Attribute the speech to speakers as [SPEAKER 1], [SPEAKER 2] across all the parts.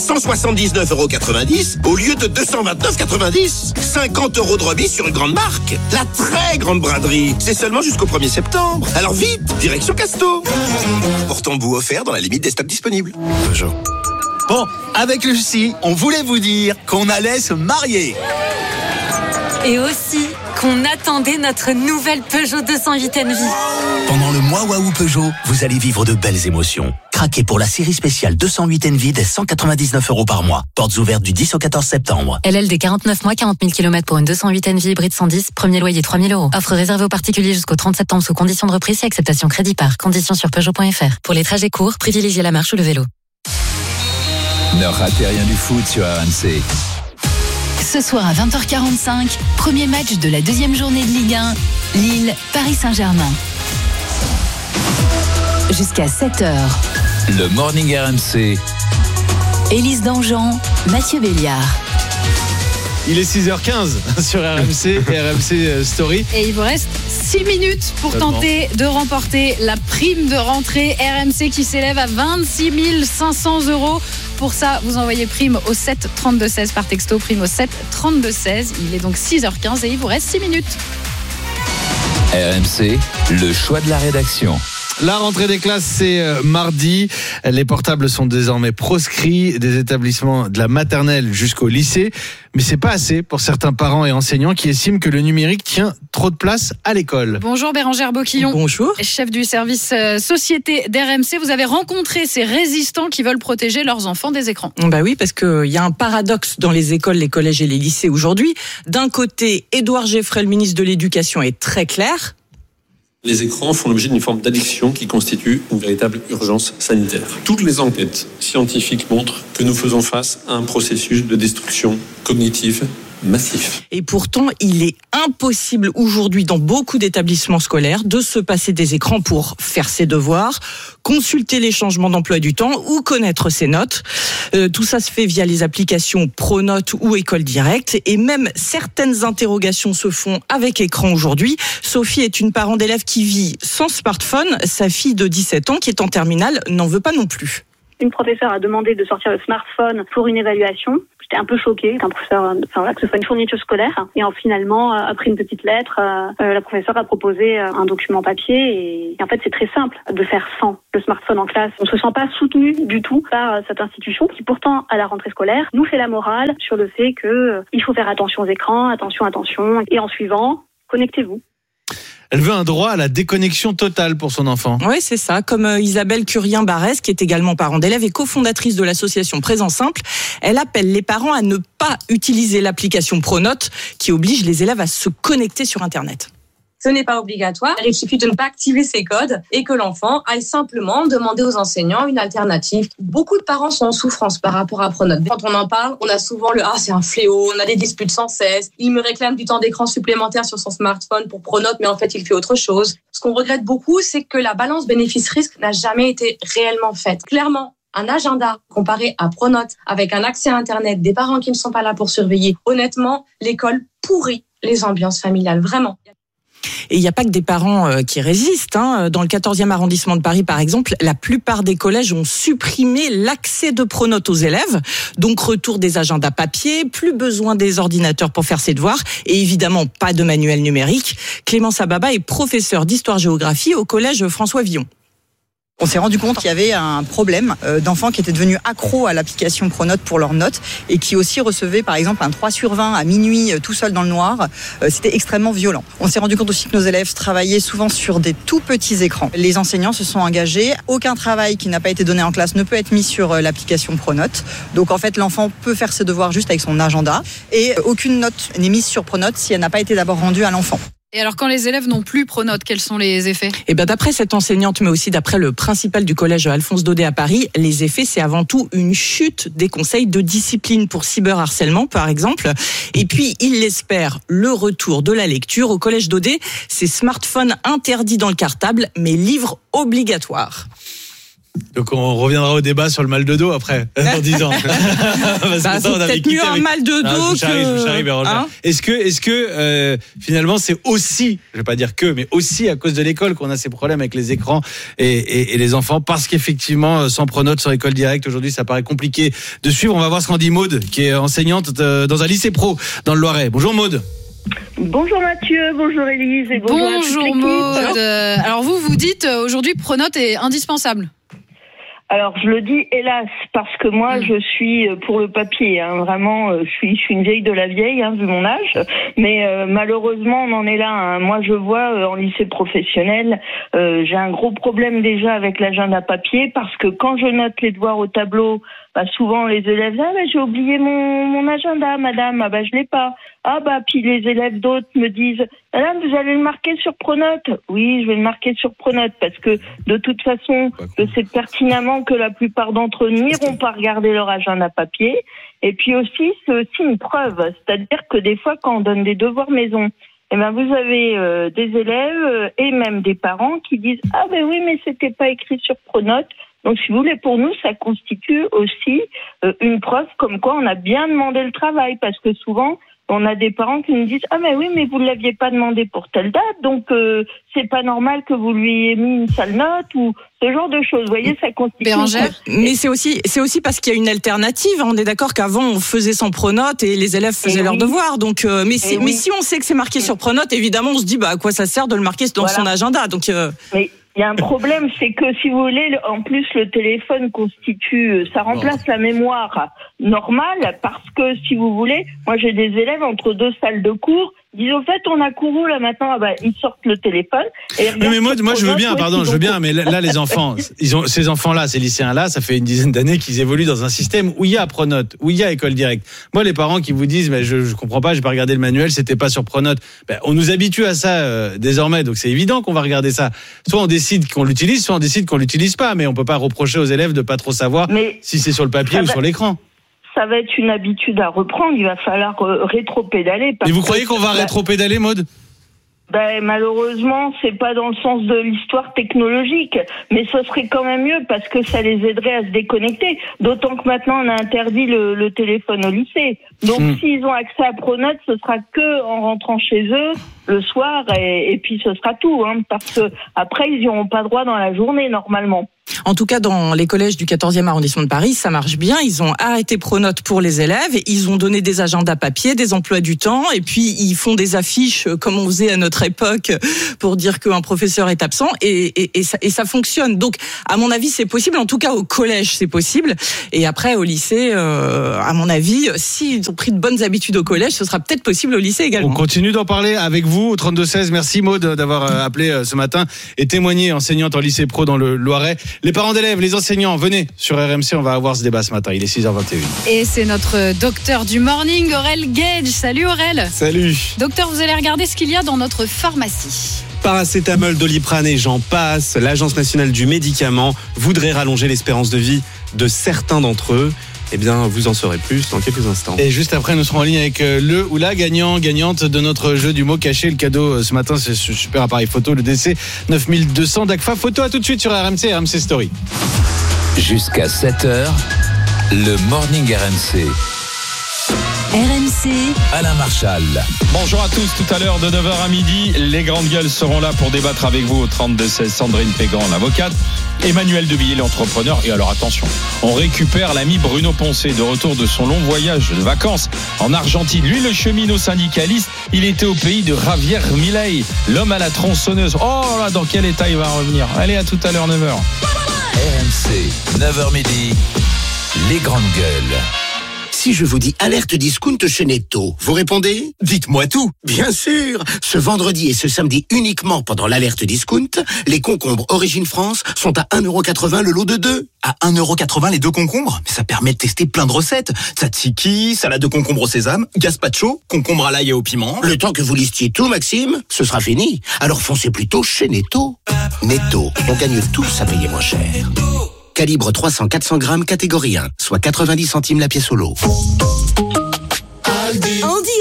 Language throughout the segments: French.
[SPEAKER 1] 179,90 € au lieu de 229,90 €. 50 € de remise sur une grande marque. La très grande braderie. C'est seulement jusqu'au 1er septembre. Alors vite, direction Casto. Portant-bout offert dans la limite des stocks disponibles.
[SPEAKER 2] Peugeot. Bon, avec Lucie, on voulait vous dire qu'on allait se marier.
[SPEAKER 3] Et aussi qu'on attendait notre nouvelle Peugeot 208 Envie.
[SPEAKER 2] Pendant le mois Waouh Peugeot, vous allez vivre de belles émotions. Craquez pour la série spéciale 208 Envie dès 199 € par mois. Portes ouvertes du 10 au 14 septembre.
[SPEAKER 3] LLD 49 mois, 40 000 km pour une 208 Envie hybride 110, premier loyer 3 000 €. Offre réservée aux particuliers jusqu'au 30 septembre sous conditions de reprise et acceptation crédit par. Conditions sur Peugeot.fr. Pour les trajets courts, privilégiez la marche ou le vélo.
[SPEAKER 4] Ne ratez rien du foot sur RMC.
[SPEAKER 5] Ce soir à 20h45, premier match de la deuxième journée de Ligue 1, Lille, Paris Saint-Germain. Jusqu'à 7h.
[SPEAKER 4] Le Morning RMC.
[SPEAKER 5] Élise Dangean, Mathieu Béliard.
[SPEAKER 6] Il est 6h15 sur RMC et RMC Story.
[SPEAKER 7] Et il vous reste 6 minutes pour tenter de remporter la prime de rentrée RMC qui s'élève à 26 500 €. Pour ça, vous envoyez prime au 7 32 16 par texto, prime au 7 32 16. Il est donc 6h15 et il vous reste 6 minutes.
[SPEAKER 4] RMC, le choix de la rédaction.
[SPEAKER 6] La rentrée des classes, c'est mardi. Les portables sont désormais proscrits des établissements de la maternelle jusqu'au lycée. Mais c'est pas assez pour certains parents et enseignants qui estiment que le numérique tient trop de place à l'école.
[SPEAKER 7] Bonjour Bérangère Boquillon.
[SPEAKER 8] Bonjour.
[SPEAKER 7] Chef du service société d'RMC. Vous avez rencontré ces résistants qui veulent protéger leurs enfants des écrans.
[SPEAKER 8] Bah oui, parce qu'il y a un paradoxe dans les écoles, les collèges et les lycées aujourd'hui. D'un côté, Édouard Geffray, le ministre de l'Éducation, est très clair.
[SPEAKER 9] Les écrans font l'objet d'une forme d'addiction qui constitue une véritable urgence sanitaire. Toutes les enquêtes scientifiques montrent que nous faisons face à un processus de destruction cognitive massif.
[SPEAKER 8] Et pourtant, il est impossible aujourd'hui dans beaucoup d'établissements scolaires de se passer des écrans pour faire ses devoirs, consulter les changements d'emploi du temps ou connaître ses notes. Tout ça se fait via les applications Pronote ou École Directe et même certaines interrogations se font avec écran aujourd'hui. Sophie est une parent d'élève qui vit sans smartphone. Sa fille de 17 ans qui est en terminale n'en veut pas non plus.
[SPEAKER 10] Une professeure a demandé de sortir le smartphone pour une évaluation. J'étais un peu choquée qu'un professeur, que ce soit une fourniture scolaire. Et finalement, après une petite lettre, la professeure a proposé un document papier. Et en fait, c'est très simple de faire sans le smartphone en classe. On ne se sent pas soutenu du tout par cette institution qui, pourtant, à la rentrée scolaire, nous fait la morale sur le fait qu'il faut faire attention aux écrans, attention. Et en suivant, connectez-vous.
[SPEAKER 6] Elle veut un droit à la déconnexion totale pour son enfant.
[SPEAKER 8] Oui, c'est ça. Comme Isabelle Curien-Barès, qui est également parent d'élève et cofondatrice de l'association Présent Simple, elle appelle les parents à ne pas utiliser l'application Pronote qui oblige les élèves à se connecter sur Internet.
[SPEAKER 11] Ce n'est pas obligatoire. Il suffit de ne pas activer ces codes et que l'enfant aille simplement demander aux enseignants une alternative. Beaucoup de parents sont en souffrance par rapport à Pronote. Quand on en parle, on a souvent le « Ah, c'est un fléau », on a des disputes sans cesse. Il me réclame du temps d'écran supplémentaire sur son smartphone pour Pronote, mais en fait, il fait autre chose. Ce qu'on regrette beaucoup, c'est que la balance bénéfice-risque n'a jamais été réellement faite. Clairement, un agenda comparé à Pronote avec un accès à Internet, des parents qui ne sont pas là pour surveiller. Honnêtement, l'école pourrit les ambiances familiales, vraiment.
[SPEAKER 8] Et il n'y a pas que des parents qui résistent. Dans le 14e arrondissement de Paris, par exemple, la plupart des collèges ont supprimé l'accès de Pronote aux élèves. Donc, retour des agendas papier, plus besoin des ordinateurs pour faire ses devoirs et évidemment pas de manuel numérique. Clémence Ababa est professeure d'histoire-géographie au collège François Villon.
[SPEAKER 12] On s'est rendu compte qu'il y avait un problème d'enfants qui étaient devenus accros à l'application Pronote pour leurs notes et qui aussi recevaient par exemple un 3 sur 20 à minuit tout seul dans le noir. C'était extrêmement violent. On s'est rendu compte aussi que nos élèves travaillaient souvent sur des tout petits écrans. Les enseignants se sont engagés. Aucun travail qui n'a pas été donné en classe ne peut être mis sur l'application Pronote. Donc en fait, l'enfant peut faire ses devoirs juste avec son agenda et aucune note n'est mise sur Pronote si elle n'a pas été d'abord rendue à l'enfant.
[SPEAKER 7] Et alors, quand les élèves n'ont plus Pronote, quels sont les effets ?
[SPEAKER 8] D'après cette enseignante, mais aussi d'après le principal du collège Alphonse Daudet à Paris, les effets, c'est avant tout une chute des conseils de discipline pour cyberharcèlement, par exemple. Et puis, il l'espère, le retour de la lecture. Au collège Daudet, c'est smartphone interdit dans le cartable, mais livres obligatoires.
[SPEAKER 6] Donc on reviendra au débat sur le mal de dos après, dans 10 ans.
[SPEAKER 8] C'est peut-être mieux un mal de dos
[SPEAKER 6] j'arrive,
[SPEAKER 8] hein.
[SPEAKER 6] Est-ce que finalement c'est aussi, je vais pas dire que, mais aussi à cause de l'école qu'on a ces problèmes avec les écrans et les enfants, parce qu'effectivement sans pronote, sans école directe, aujourd'hui ça paraît compliqué de suivre. On va voir ce qu'en dit Maude, qui est enseignante dans un lycée pro dans le Loiret. Bonjour Maude.
[SPEAKER 13] Bonjour Mathieu, bonjour Élise et bonjour
[SPEAKER 7] Maude. Alors vous dites aujourd'hui Pronote est indispensable.
[SPEAKER 13] Alors je le dis hélas parce que moi je suis pour le papier, hein, vraiment je suis une vieille de la vieille vu mon âge, mais malheureusement on en est là. Hein. Moi je vois en lycée professionnel, j'ai un gros problème déjà avec l'agenda papier parce que quand je note les devoirs au tableau, souvent les élèves j'ai oublié mon agenda madame, je l'ai pas. Puis les élèves d'autres me disent madame vous allez le marquer sur Pronote. Oui, je vais le marquer sur Pronote parce que de toute façon je sais pertinemment que la plupart d'entre eux n'iront pas regarder leur agenda papier. Et puis aussi c'est aussi une preuve, c'est-à-dire que des fois quand on donne des devoirs maison, vous avez des élèves et même des parents qui disent oui mais c'était pas écrit sur Pronote. Donc, si vous voulez, pour nous, ça constitue aussi une preuve comme quoi on a bien demandé le travail, parce que souvent, on a des parents qui nous disent mais vous ne l'aviez pas demandé pour telle date, donc c'est pas normal que vous lui ayez mis une sale note ou ce genre de choses. Vous voyez, ça constitue.
[SPEAKER 8] Bérangère, mais c'est aussi parce qu'il y a une alternative. On est d'accord qu'avant on faisait sans Pronote et les élèves faisaient leurs devoirs. Donc, mais si on sait que c'est marqué sur Pronote, évidemment, on se dit à quoi ça sert de le marquer dans son agenda. Donc.
[SPEAKER 13] Mais il y a un problème, c'est que si vous voulez, en plus le téléphone ça remplace la mémoire normale, parce que si vous voulez, moi j'ai des élèves entre deux salles de cours, ils disent au fait on a couru là maintenant, ils sortent le téléphone.
[SPEAKER 6] Mais moi je veux bien, mais là les enfants, ces enfants-là, ces lycéens-là, ça fait une dizaine d'années qu'ils évoluent dans un système où il y a Pronote, où il y a école directe. Moi les parents qui vous disent je comprends pas, j'ai pas regardé le manuel, c'était pas sur Pronote. On nous habitue à ça désormais, donc c'est évident qu'on va regarder ça. Soit on décide qu'on l'utilise, soit on décide qu'on l'utilise pas, mais on peut pas reprocher aux élèves de pas trop savoir si c'est sur le papier ou sur l'écran.
[SPEAKER 13] Ça va être une habitude à reprendre, il va falloir rétro-pédaler.
[SPEAKER 6] Et vous croyez qu'on va rétro-pédaler, Maude ?
[SPEAKER 13] Malheureusement, c'est pas dans le sens de l'histoire technologique, mais ce serait quand même mieux parce que ça les aiderait à se déconnecter. D'autant que maintenant on a interdit le téléphone au lycée. Donc s'ils ont accès à Pronote, ce sera que en rentrant chez eux le soir et puis ce sera tout, parce que après ils n'y auront pas droit dans la journée normalement.
[SPEAKER 8] En tout cas, dans les collèges du 14e arrondissement de Paris, ça marche bien. Ils ont arrêté Pronote pour les élèves. Ils ont donné des agendas papier, des emplois du temps. Et puis, ils font des affiches comme on faisait à notre époque pour dire qu'un professeur est absent. Et ça fonctionne. Donc, à mon avis, c'est possible. En tout cas, au collège, c'est possible. Et après, au lycée, à mon avis, s'ils ont pris de bonnes habitudes au collège, ce sera peut-être possible au lycée également.
[SPEAKER 6] On continue d'en parler avec vous au 32-16. Merci Maude d'avoir appelé ce matin et témoigné, enseignante en lycée pro dans le Loiret. Les parents d'élèves, les enseignants, venez sur RMC, on va avoir ce débat ce matin, il est 6h21.
[SPEAKER 7] Et c'est notre docteur du morning, Aurel Gage. Salut Aurel.
[SPEAKER 14] Salut.
[SPEAKER 7] Docteur, vous allez regarder ce qu'il y a dans notre pharmacie.
[SPEAKER 14] Paracétamol, Doliprane et j'en passe. L'Agence nationale du médicament voudrait rallonger l'espérance de vie de certains d'entre eux. Eh bien, vous en saurez plus dans quelques instants.
[SPEAKER 6] Et juste après, nous serons en ligne avec le ou la gagnante de notre jeu du mot caché. Le cadeau ce matin, c'est ce super appareil photo, le DC 9200 d'Agfa Photo. À tout de suite sur RMC, RMC Story.
[SPEAKER 4] Jusqu'à 7h, le Morning RMC.
[SPEAKER 5] RMC,
[SPEAKER 4] Alain Marchal.
[SPEAKER 15] Bonjour à tous, tout à l'heure de 9h à midi, les grandes gueules seront là pour débattre avec vous au 32-16. Sandrine Pégan, l'avocate, Emmanuel Devilliers, l'entrepreneur. Et alors attention, on récupère l'ami Bruno Poncet de retour de son long voyage de vacances en Argentine. Lui, le cheminot syndicaliste, il était au pays de Javier Milei, l'homme à la tronçonneuse. Oh là, dans quel état il va revenir? Allez, à tout à l'heure, 9h.
[SPEAKER 4] RMC, 9h midi, les grandes gueules.
[SPEAKER 1] Si je vous dis alerte discount chez Netto, vous répondez ? Dites-moi tout. Bien sûr. Ce vendredi et ce samedi uniquement pendant l'alerte discount, les concombres Origine France sont à 1,80€ le lot de 2.
[SPEAKER 16] À 1,80€ les 2 concombres ? Mais ça permet de tester plein de recettes. Tzatziki, salade de concombre au sésame, gazpacho, concombre à l'ail et au piment.
[SPEAKER 1] Le temps que vous listiez tout, Maxime, ce sera fini. Alors foncez plutôt chez Netto. Netto, on gagne tous à payer moins cher. Calibre 300-400 grammes, catégorie 1, soit 90 centimes la pièce au lot.
[SPEAKER 17] En direct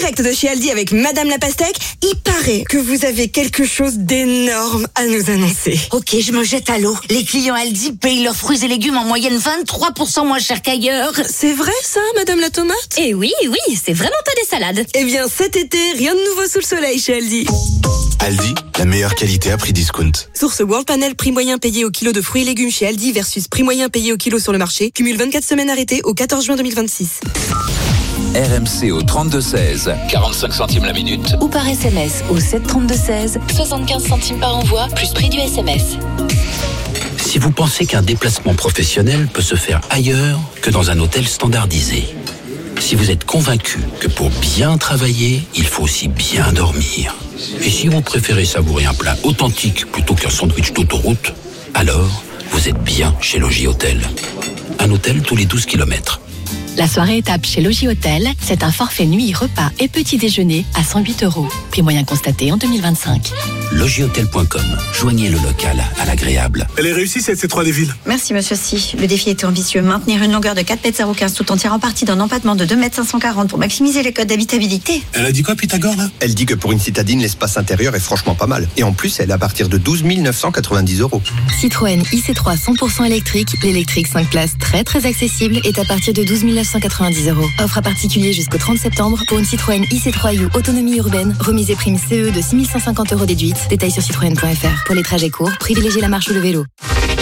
[SPEAKER 17] direct de chez Aldi avec Madame la Pastèque. Il paraît que vous avez quelque chose d'énorme à nous annoncer.
[SPEAKER 18] Ok, je me jette à l'eau. Les clients Aldi payent leurs fruits et légumes en moyenne 23% moins cher qu'ailleurs.
[SPEAKER 17] C'est vrai ça, Madame la Tomate?
[SPEAKER 18] Eh oui, c'est vraiment pas des salades.
[SPEAKER 17] Eh bien, cet été, rien de nouveau sous le soleil chez Aldi.
[SPEAKER 19] Aldi, la meilleure qualité à prix discount.
[SPEAKER 17] Source World Panel, prix moyen payé au kilo de fruits et légumes chez Aldi versus prix moyen payé au kilo sur le marché. Cumule 24 semaines arrêtées au 14 juin 2026.
[SPEAKER 4] RMC au 32-16, 45 centimes la minute.
[SPEAKER 5] Ou par SMS au 732-16, 75 centimes par envoi, plus prix du SMS.
[SPEAKER 2] Si vous pensez qu'un déplacement professionnel peut se faire ailleurs que dans un hôtel standardisé, si vous êtes convaincu que pour bien travailler, il faut aussi bien dormir, et si vous préférez savourer un plat authentique plutôt qu'un sandwich d'autoroute, alors vous êtes bien chez Logis Hôtel. Un hôtel tous les 12 km.
[SPEAKER 5] La soirée étape chez Logis Hôtel, c'est un forfait nuit, repas et petit déjeuner à 108 €. Prix moyen constaté en 2025.
[SPEAKER 2] Logishôtel.com. Joignez le local à l'agréable.
[SPEAKER 20] Elle est réussie cette C3 des villes.
[SPEAKER 21] Merci Monsieur Si. Le défi était ambitieux. Maintenir une longueur de 4,015 m tout en tirant parti d'un empattement de 2,540 m pour maximiser les codes d'habitabilité.
[SPEAKER 20] Elle a dit quoi Pythagore là?
[SPEAKER 22] Elle dit que pour une citadine, l'espace intérieur est franchement pas mal. Et en plus, elle est à partir de 12 990 €.
[SPEAKER 5] Citroën IC3 100% électrique, l'électrique 5 places très accessible est à partir de 12 990 €. Offre à particulier jusqu'au 30 septembre pour une Citroën IC3 U autonomie urbaine, remise et prime CE de 6 150 € déduite. Détails sur citroën.fr. Pour les trajets courts, privilégiez la marche ou le vélo.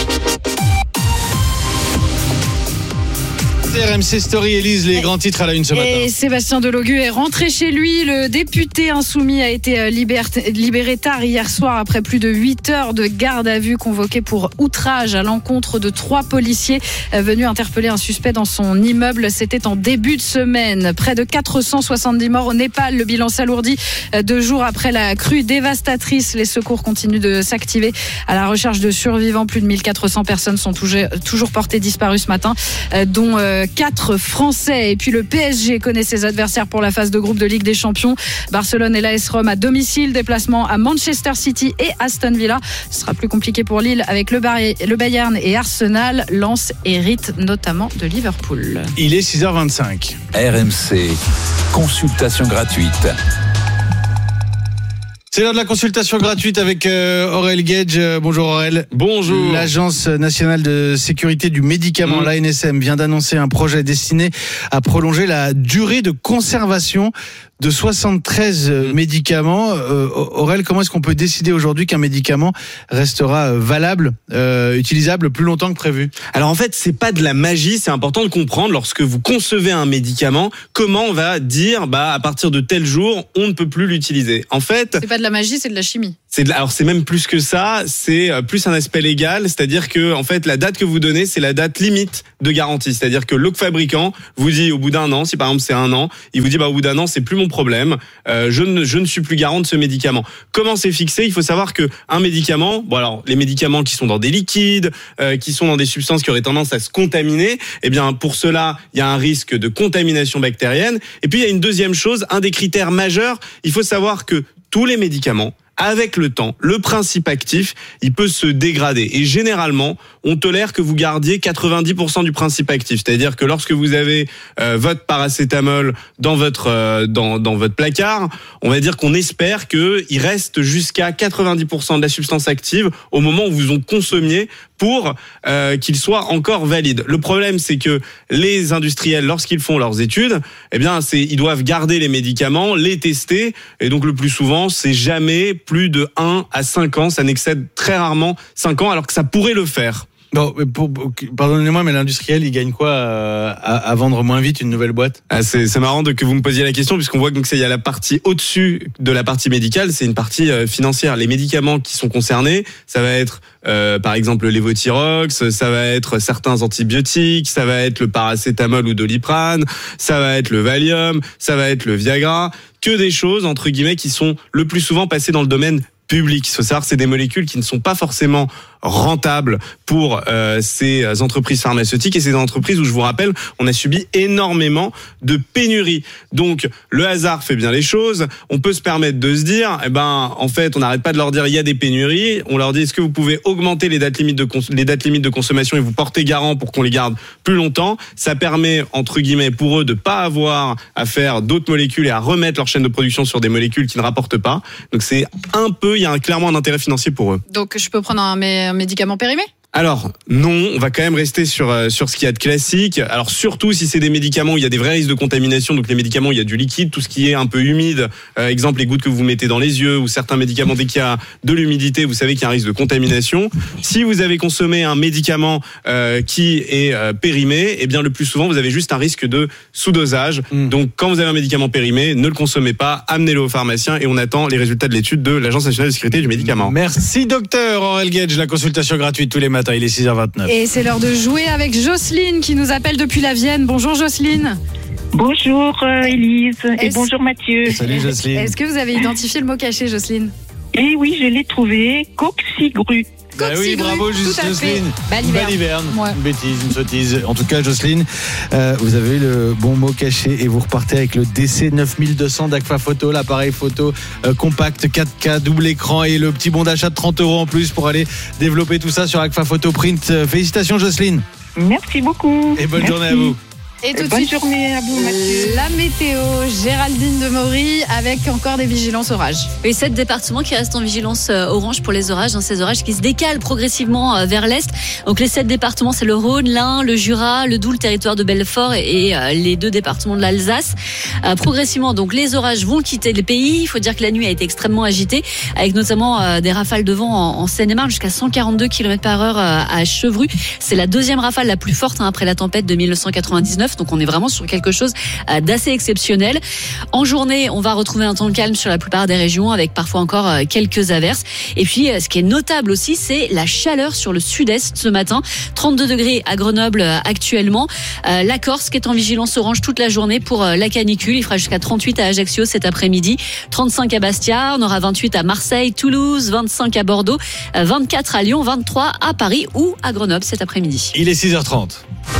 [SPEAKER 6] RMC Story, Élise, les grands titres à la une ce matin.
[SPEAKER 7] Et Sébastien Delogu est rentré chez lui. Le député insoumis a été libéré tard hier soir après plus de 8 heures de garde à vue convoqué pour outrage à l'encontre de 3 policiers venus interpeller un suspect dans son immeuble. C'était en début de semaine. Près de 470 morts au Népal. Le bilan s'alourdit 2 jours après la crue dévastatrice. Les secours continuent de s'activer à la recherche de survivants. Plus de 1400 personnes sont toujours portées disparues ce matin, dont 4 Français. Et puis le PSG connaît ses adversaires pour la phase de groupe de Ligue des Champions. Barcelone et l'AS Rome à domicile. Déplacement à Manchester City et Aston Villa. Ce sera plus compliqué pour Lille avec le Bayern et Arsenal. Lens hérite notamment de Liverpool.
[SPEAKER 6] Il est 6h25.
[SPEAKER 4] RMC, consultation gratuite.
[SPEAKER 6] C'est l'heure de la consultation gratuite avec Aurel Gage. Bonjour Aurel.
[SPEAKER 14] Bonjour.
[SPEAKER 6] L'Agence nationale de sécurité du médicament, l'ANSM, vient d'annoncer un projet destiné à prolonger la durée de conservation de 73 médicaments. Aurel, comment est-ce qu'on peut décider aujourd'hui qu'un médicament restera valable, utilisable plus longtemps que prévu?
[SPEAKER 14] Alors en fait, c'est pas de la magie, c'est important de comprendre lorsque vous concevez un médicament, comment on va dire à partir de tel jour, on ne peut plus l'utiliser. En fait,
[SPEAKER 7] c'est pas de la magie, c'est de la chimie.
[SPEAKER 14] Alors c'est même plus que ça, c'est plus un aspect légal, c'est-à-dire que en fait la date que vous donnez, c'est la date limite de garantie, c'est-à-dire que le fabricant vous dit au bout d'un an, si par exemple c'est 1 an, il vous dit au bout d'un an c'est plus mon problème, je ne suis plus garant de ce médicament. Comment c'est fixé? Il faut savoir que un médicament, alors les médicaments qui sont dans des liquides, qui sont dans des substances qui auraient tendance à se contaminer, eh bien pour cela il y a un risque de contamination bactérienne. Et puis il y a une deuxième chose, un des critères majeurs, il faut savoir que tous les médicaments, avec le temps, le principe actif, il peut se dégrader. Et généralement, on tolère que vous gardiez 90% du principe actif. C'est-à-dire que lorsque vous avez votre paracétamol dans votre placard, on va dire qu'on espère qu'il reste jusqu'à 90% de la substance active au moment où vous en consommiez pour qu'il soit encore valide. Le problème, c'est que les industriels, lorsqu'ils font leurs études, ils doivent garder les médicaments, les tester, et donc le plus souvent, c'est jamais plus de 1 à 5 ans, ça n'excède très rarement 5 ans, alors que ça pourrait le faire.
[SPEAKER 6] Non, pardonnez-moi, mais l'industriel, il gagne quoi à vendre moins vite une nouvelle boîte?
[SPEAKER 14] C'est marrant que vous me posiez la question, puisqu'on voit qu'il y a la partie au-dessus de la partie médicale, c'est une partie financière. Les médicaments qui sont concernés, ça va être par exemple le Levothyrox, ça va être certains antibiotiques, ça va être le paracétamol ou Doliprane, ça va être le Valium, ça va être le Viagra, que des choses entre guillemets qui sont le plus souvent passées dans le domaine public. Il faut savoir que c'est des molécules qui ne sont pas forcément rentables pour ces entreprises pharmaceutiques et ces entreprises où, je vous rappelle, on a subi énormément de pénuries. Donc le hasard fait bien les choses. On peut se permettre de se dire, en fait, on n'arrête pas de leur dire il y a des pénuries. On leur dit est-ce que vous pouvez augmenter les dates limites de consommation et vous porter garant pour qu'on les garde plus longtemps. Ça permet entre guillemets pour eux de pas avoir à faire d'autres molécules et à remettre leur chaîne de production sur des molécules qui ne rapportent pas. Donc c'est il y a clairement un intérêt financier pour eux.
[SPEAKER 7] Donc je peux prendre un médicament périmé ?
[SPEAKER 14] Alors non, on va quand même rester sur ce qu'il y a de classique. Alors surtout si c'est des médicaments où il y a des vrais risques de contamination, donc les médicaments où il y a du liquide, tout ce qui est un peu humide, exemple les gouttes que vous mettez dans les yeux ou certains médicaments dès qu'il y a de l'humidité, vous savez qu'il y a un risque de contamination. Si vous avez consommé un médicament qui est périmé, eh bien le plus souvent vous avez juste un risque de sous-dosage. Donc quand vous avez un médicament périmé, ne le consommez pas, amenez-le au pharmacien et on attend les résultats de l'étude de l'Agence nationale de sécurité du médicament.
[SPEAKER 6] Merci docteur Aurel Gage, la consultation gratuite tous les matins. Il est 6h29.
[SPEAKER 7] Et c'est l'heure de jouer avec Jocelyne qui nous appelle depuis la Vienne. Bonjour Jocelyne.
[SPEAKER 3] Bonjour Élise et bonjour Mathieu.
[SPEAKER 6] Salut Jocelyne.
[SPEAKER 7] Est-ce que vous avez identifié le mot caché, Jocelyne ?
[SPEAKER 3] Eh oui, je l'ai trouvé, coccinigru.
[SPEAKER 6] Oui, bravo Jocelyne.
[SPEAKER 7] Baliverne.
[SPEAKER 6] Ouais. Une bêtise, une sottise. En tout cas, Jocelyne, vous avez eu le bon mot caché et vous repartez avec le DC 9200 d'Agfa Photo, l'appareil photo compact 4K, double écran et le petit bon d'achat de 30 € en plus pour aller développer tout ça sur Agfa Photo Print. Félicitations Jocelyne.
[SPEAKER 3] Merci beaucoup.
[SPEAKER 6] Et bonne journée à vous.
[SPEAKER 7] Et tout de
[SPEAKER 3] bonne
[SPEAKER 7] suite,
[SPEAKER 3] journée à vous, Mathieu.
[SPEAKER 7] La météo, Géraldine de Maury, avec encore des vigilances orages.
[SPEAKER 9] Et 7 départements qui restent en vigilance orange pour les orages, ces orages qui se décalent progressivement vers l'est. Donc les 7 départements, c'est le Rhône, l'Ain, le Jura, le Doubs, le territoire de Belfort et les 2 départements de l'Alsace. Progressivement, donc les orages vont quitter le pays. Il faut dire que la nuit a été extrêmement agitée, avec notamment des rafales de vent en Seine-et-Marne jusqu'à 142 km/h à Chevru. C'est la 2e rafale la plus forte après la tempête de 1999. Donc on est vraiment sur quelque chose d'assez exceptionnel. En journée, on va retrouver un temps calme sur la plupart des régions avec parfois encore quelques averses. Et puis ce qui est notable aussi, c'est la chaleur sur le sud-est ce matin. 32 degrés à Grenoble actuellement. La Corse qui est en vigilance orange toute la journée pour la canicule. Il fera jusqu'à 38 à Ajaccio cet après-midi. 35 à Bastia. On aura 28 à Marseille, Toulouse, 25 à Bordeaux, 24 à Lyon, 23 à Paris ou à Grenoble cet après-midi.
[SPEAKER 6] Il est 6h30.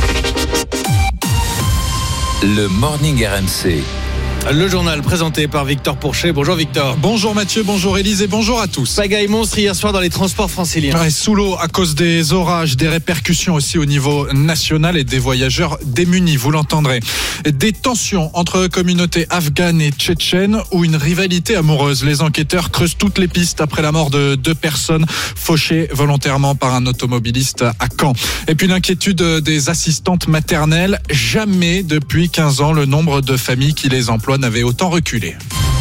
[SPEAKER 4] Le Morning RMC.
[SPEAKER 6] Le journal présenté par Victor Pourchet. Bonjour Victor.
[SPEAKER 23] Bonjour Mathieu, bonjour Élise et bonjour à tous.
[SPEAKER 6] Pagaille monstre hier soir dans les transports franciliens.
[SPEAKER 23] Ouais, sous l'eau à cause des orages, des répercussions aussi au niveau national et des voyageurs démunis, vous l'entendrez. Des tensions entre communautés afghanes et tchétchènes ou une rivalité amoureuse. Les enquêteurs creusent toutes les pistes après la mort de 2 personnes fauchées volontairement par un automobiliste à Caen. Et puis l'inquiétude des assistantes maternelles. Jamais depuis 15 ans le nombre de familles qui les emploient n'avait autant reculé.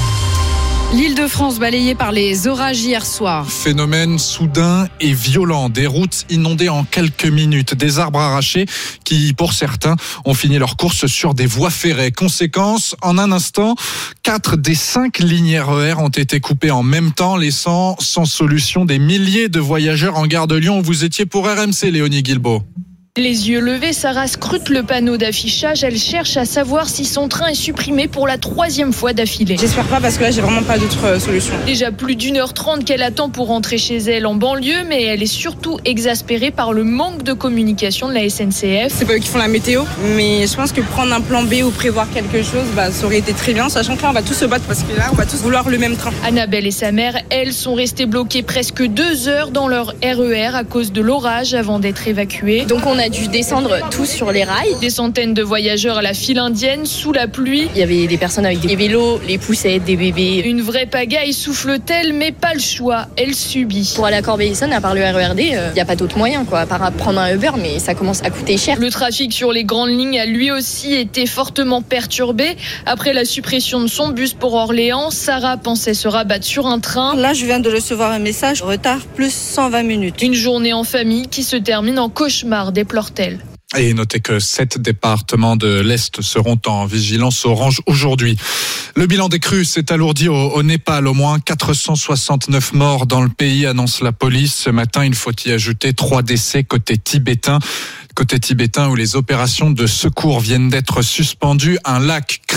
[SPEAKER 7] L'Île-de-France balayée par les orages hier soir.
[SPEAKER 23] Phénomène soudain et violent. Des routes inondées en quelques minutes. Des arbres arrachés qui, pour certains, ont fini leur course sur des voies ferrées. Conséquence, en un instant, 4 des 5 lignes RER ont été coupées en même temps, laissant sans solution des milliers de voyageurs en gare de Lyon. Vous étiez pour RMC, Léonie Guilbault.
[SPEAKER 24] Les yeux levés, Sarah scrute le panneau d'affichage. Elle cherche à savoir si son train est supprimé pour la 3e fois d'affilée.
[SPEAKER 25] J'espère pas parce que là j'ai vraiment pas d'autre solution.
[SPEAKER 24] Déjà plus d'1h30 qu'elle attend pour rentrer chez elle en banlieue, mais elle est surtout exaspérée par le manque de communication de la SNCF.
[SPEAKER 25] C'est pas eux qui font la météo, mais je pense que prendre un plan B ou prévoir quelque chose, ça aurait été très bien, sachant que là on va tous se battre parce que là on va tous vouloir le même train.
[SPEAKER 24] Annabelle et sa mère, elles, sont restées bloquées presque 2 heures dans leur RER à cause de l'orage avant d'être évacuées.
[SPEAKER 26] Donc on a dû descendre tous sur les rails.
[SPEAKER 24] Des centaines de voyageurs à la file indienne, sous la pluie.
[SPEAKER 26] Il y avait des personnes avec des vélos, les poussettes, des bébés.
[SPEAKER 24] Une vraie pagaille, souffle-t-elle, mais pas le choix. Elle subit.
[SPEAKER 26] Pour aller à Corbeil-Essonnes, à part le RERD, il n'y a pas d'autre moyen, à part prendre un Uber, mais ça commence à coûter cher.
[SPEAKER 24] Le trafic sur les grandes lignes a lui aussi été fortement perturbé. Après la suppression de son bus pour Orléans, Sarah pensait se rabattre sur un train.
[SPEAKER 25] Là, je viens de recevoir un message, retard plus 120 minutes.
[SPEAKER 24] Une journée en famille qui se termine en cauchemar, déplore-t-elle.
[SPEAKER 23] Et notez que 7 départements de l'Est seront en vigilance orange aujourd'hui. Le bilan des crues s'est alourdi au Népal. Au moins 469 morts dans le pays, annonce la police. Ce matin, il faut y ajouter 3 décès côté tibétain où les opérations de secours viennent d'être suspendues. Un lac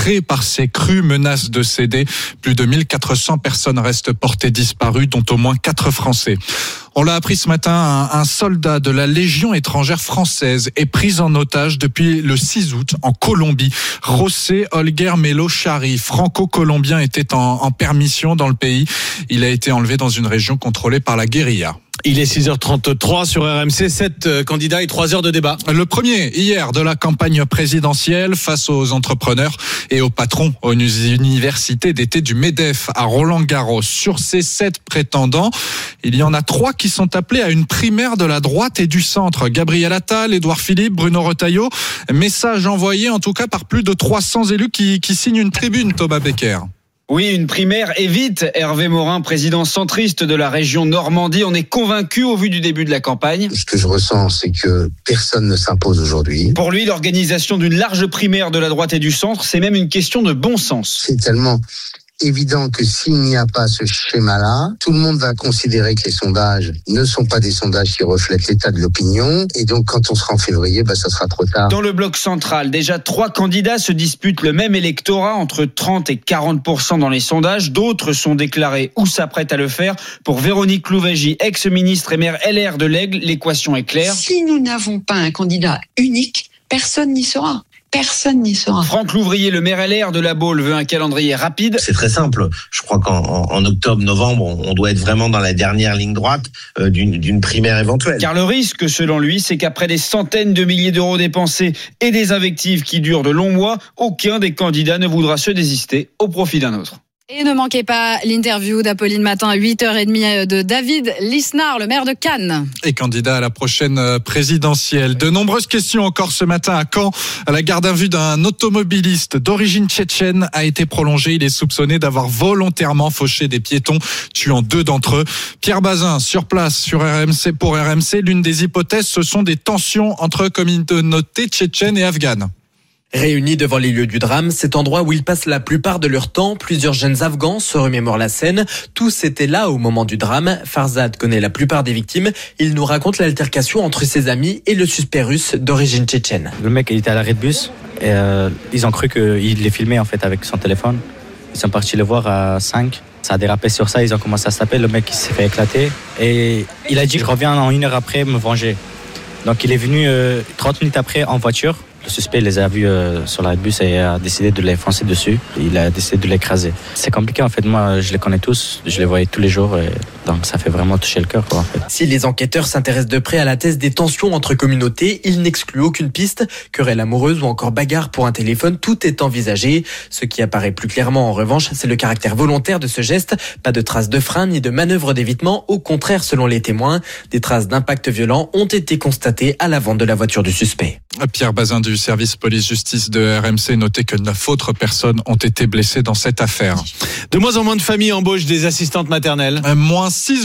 [SPEAKER 23] massacrés par ces crues menaces de céder. Plus de 1400 personnes restent portées disparues, dont au moins 4 Français. On l'a appris ce matin, un soldat de la Légion étrangère française est pris en otage depuis le 6 août en Colombie. José Holguer Melo Chari, franco-colombien, était en permission dans le pays. Il a été enlevé dans une région contrôlée par la guérilla.
[SPEAKER 6] Il est 6h33 sur RMC, 7 candidats et 3 heures de débat.
[SPEAKER 23] Le premier, hier, de la campagne présidentielle face aux entrepreneurs et aux patrons aux universités d'été du MEDEF à Roland-Garros. Sur ces 7 prétendants, il y en a 3 qui sont appelés à une primaire de la droite et du centre. Gabriel Attal, Édouard Philippe, Bruno Retailleau. Message envoyé en tout cas par plus de 300 élus qui signent une tribune, Thomas Becker.
[SPEAKER 8] Oui, une primaire et vite. Hervé Morin, président centriste de la région Normandie, on est convaincu au vu du début de la campagne.
[SPEAKER 10] Ce que je ressens, c'est que personne ne s'impose aujourd'hui.
[SPEAKER 8] Pour lui, l'organisation d'une large primaire de la droite et du centre, c'est même une question de bon sens.
[SPEAKER 10] C'est tellement évident que s'il n'y a pas ce schéma-là, tout le monde va considérer que les sondages ne sont pas des sondages qui reflètent l'état de l'opinion. Et donc, quand on sera en février, ça sera trop tard.
[SPEAKER 8] Dans le bloc central, déjà 3 candidats se disputent le même électorat, entre 30 et 40% dans les sondages. D'autres sont déclarés ou s'apprêtent à le faire. Pour Véronique Louwagie, ex-ministre et maire LR de l'Aigle, l'équation est claire.
[SPEAKER 11] Si nous n'avons pas un candidat unique, personne n'y sera. Personne n'y sera.
[SPEAKER 8] Franck Louvrier, le maire LR de la Baule, veut un calendrier rapide.
[SPEAKER 12] C'est très simple. Je crois qu'en octobre-novembre, on doit être vraiment dans la dernière ligne droite d'une primaire éventuelle.
[SPEAKER 8] Car le risque, selon lui, c'est qu'après des centaines de milliers d'euros dépensés et des invectives qui durent de longs mois, aucun des candidats ne voudra se désister au profit d'un autre.
[SPEAKER 7] Et ne manquez pas l'interview d'Apolline Matin à 8h30 de David Lisnard, le maire de Cannes.
[SPEAKER 23] Et candidat à la prochaine présidentielle. De nombreuses questions encore ce matin à Caen. La garde à vue d'un automobiliste d'origine tchétchène a été prolongée. Il est soupçonné d'avoir volontairement fauché des piétons, tuant 2 d'entre eux. Pierre Bazin, sur place, sur RMC, pour RMC. L'une des hypothèses, ce sont des tensions entre communautés tchétchènes et afghanes.
[SPEAKER 13] Réunis devant les lieux du drame, cet endroit où ils passent la plupart de leur temps, plusieurs jeunes Afghans se remémorent la scène. Tous étaient là au moment du drame. Farzad connaît la plupart des victimes. Il nous raconte l'altercation entre ses amis et le suspect russe d'origine tchétchène.
[SPEAKER 15] Le mec, il était à l'arrêt de bus et ils ont cru qu'il les filmait en fait avec son téléphone. Ils sont partis le voir à 5. Ça a dérapé sur ça, ils ont commencé à se taper. Le mec, il s'est fait éclater et il a dit je reviens en 1 heure après me venger. Donc il est venu 30 minutes après en voiture. Le suspect les a vus sur l'arrêt de bus et a décidé de les foncer dessus. Il a décidé de l'écraser. C'est compliqué en fait, moi je les connais tous, je les voyais tous les jours et donc ça fait vraiment toucher le cœur en fait.
[SPEAKER 13] Si les enquêteurs s'intéressent de près à la thèse des tensions entre communautés, ils n'excluent aucune piste. Querelle amoureuse ou encore bagarre pour un téléphone, tout est envisagé. Ce qui apparaît plus clairement en revanche, c'est le caractère volontaire de ce geste. Pas de traces de frein ni de manœuvre d'évitement. Au contraire, selon les témoins, des traces d'impact violent ont été constatées à l'avant de la voiture du suspect.
[SPEAKER 23] Pierre Bazin du service police-justice de RMC notait que 9 autres personnes ont été blessées dans cette affaire.
[SPEAKER 6] De moins en moins de familles embauchent des assistantes maternelles.
[SPEAKER 23] Moins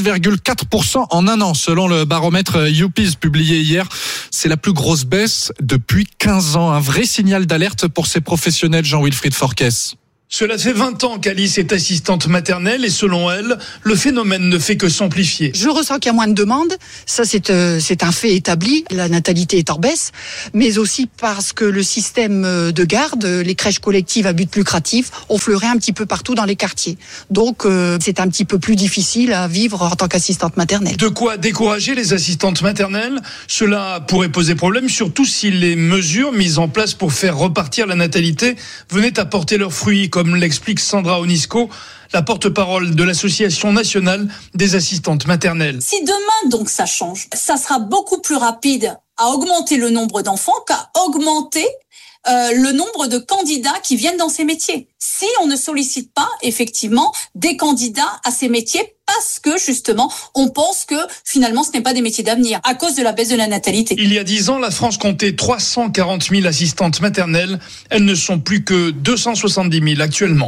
[SPEAKER 23] 6,4% en un an, selon le baromètre YouPeas publié hier. C'est la plus grosse baisse depuis 15 ans. Un vrai signal d'alerte pour ces professionnels, Jean-Wilfried Forquès.
[SPEAKER 27] Cela fait 20 ans qu'Alice est assistante maternelle et selon elle, le phénomène ne fait que s'amplifier.
[SPEAKER 28] Je ressens qu'il y a moins de demandes, ça c'est un fait établi, la natalité est en baisse, mais aussi parce que le système de garde, les crèches collectives à but lucratif, ont fleuré un petit peu partout dans les quartiers. Donc c'est un petit peu plus difficile à vivre en tant qu'assistante maternelle.
[SPEAKER 27] De quoi décourager les assistantes maternelles ? Cela pourrait poser problème, surtout si les mesures mises en place pour faire repartir la natalité venaient à porter leurs fruits, comme l'explique Sandra Onisco, la porte-parole de l'Association nationale des assistantes maternelles.
[SPEAKER 29] Si demain, donc, ça change, ça sera beaucoup plus rapide à augmenter le nombre d'enfants qu'à augmenter le nombre de candidats qui viennent dans ces métiers. Si on ne sollicite pas, effectivement, des candidats à ces métiers parce que, justement, on pense que, finalement, ce n'est pas des métiers d'avenir à cause de la baisse de la natalité.
[SPEAKER 27] Il y a 10 ans, la France comptait 340 000 assistantes maternelles. Elles ne sont plus que 270 000 actuellement.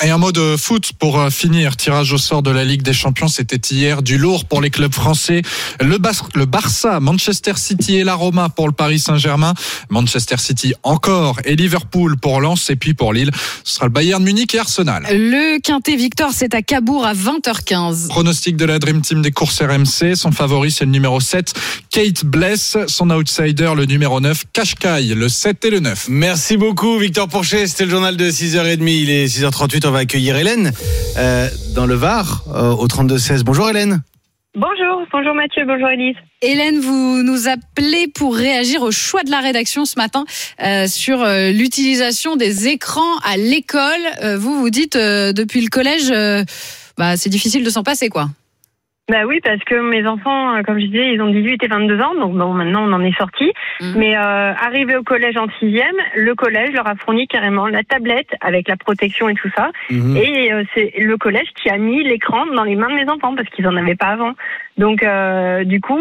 [SPEAKER 23] Et un mot de foot pour finir. Tirage au sort de la Ligue des Champions, c'était hier. Du lourd pour les clubs français. Le Barça, Manchester City et la Roma pour le Paris Saint-Germain. Manchester City encore et Liverpool pour Lens. Et puis pour Lille, ce sera le Bayern Munich et Arsenal.
[SPEAKER 7] Le Quintet Victor, c'est à Cabourg à 20h15.
[SPEAKER 23] Pronostic de la Dream Team des courses RMC. Son favori, c'est le numéro 7, Kate Bless. Son outsider, le numéro 9, Qashqai, le 7 et le 9.
[SPEAKER 6] Merci beaucoup Victor Pourchet, c'était le journal de 6h30. Il est 6h38, on va accueillir Hélène dans le Var au 32-16. Bonjour Hélène.
[SPEAKER 1] Bonjour Mathieu, bonjour Élise.
[SPEAKER 7] Hélène, vous nous appelez pour réagir au choix de la rédaction ce matin sur l'utilisation des écrans à l'école. Vous dites depuis le collège, c'est difficile de s'en passer quoi.
[SPEAKER 1] Bah oui, parce que mes enfants, comme je disais, ils ont 18 et 22 ans, donc bon, maintenant on en est sortis. Mais arrivé au collège en 6e, le collège leur a fourni carrément la tablette avec la protection et tout ça. Et c'est le collège qui a mis l'écran dans les mains de mes enfants parce qu'ils en avaient pas avant. Donc du coup,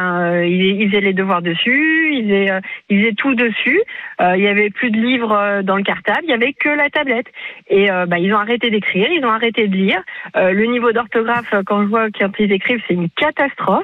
[SPEAKER 1] ils faisaient les devoirs dessus, ils faisaient tout dessus. Il y avait plus de livres dans le cartable, il y avait que la tablette. Et ils ont arrêté d'écrire, ils ont arrêté de lire. Le niveau d'orthographe, quand je vois quand ils écrivent, c'est une catastrophe.